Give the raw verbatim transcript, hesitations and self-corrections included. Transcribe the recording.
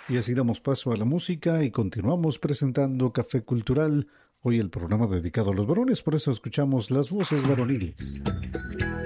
Y así damos paso a la música y continuamos presentando Café Cultural. Hoy el programa dedicado a los varones, por eso escuchamos las voces varoniles.